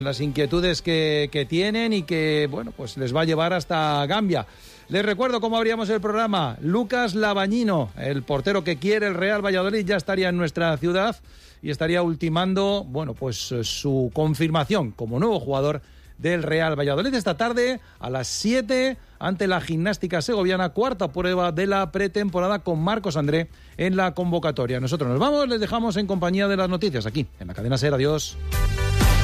las inquietudes que tienen y que, bueno, pues les va a llevar hasta Gambia. Les recuerdo cómo abríamos el programa. Lucas Labañino, el portero que quiere el Real Valladolid, ya estaría en nuestra ciudad y estaría ultimando, bueno, pues su confirmación como nuevo jugador del Real Valladolid esta tarde a las 7 ante la Gimnástica Segoviana, cuarta prueba de la pretemporada con Marcos André en la convocatoria. Nosotros nos vamos, les dejamos en compañía de las noticias aquí en la cadena SER. Adiós.